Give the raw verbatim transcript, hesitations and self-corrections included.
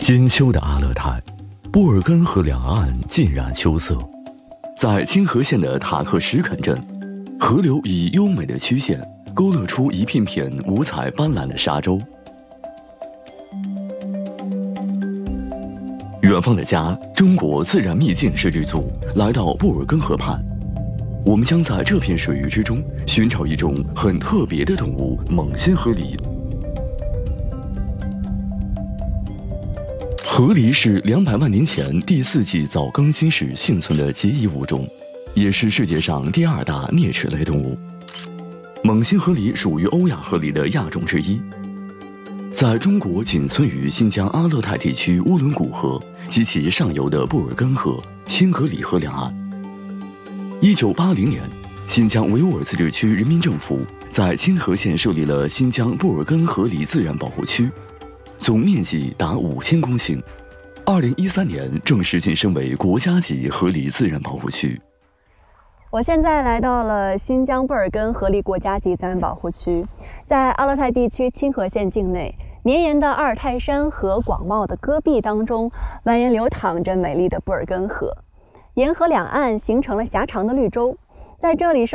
金秋的阿勒泰，布尔根河两岸尽染秋色。在清河县的塔克什肯镇，河流以优美的曲线勾勒出一片片五彩斑斓的沙洲。远方的家，中国自然秘境摄制组来到布尔根河畔，我们将在这片水域之中寻找一种很特别的动物——猛心河狸。河狸是两百万年前第四纪早更新时幸存的结遗物种，也是世界上第二大啮齿类动物。猛心河狸属于欧亚河狸的亚种之一，在中国仅存于新疆阿勒泰地区乌伦古河及其上游的布尔根河、清格里河两岸。一九八零年，新疆维吾尔自治区人民政府在清河县设立了新疆布尔根河狸自然保护区，总面积达五千公顷。二零一三年正式晋升为国家级河狸自然保护区。 我现在来到了新疆布尔根河狸国家级自然保护区，在阿勒泰地区清河县境内，绵延的阿尔泰山和广袤的戈壁当中，蜿蜒流淌着美丽的布尔根河，沿河两岸形成了狭长的绿洲，在这里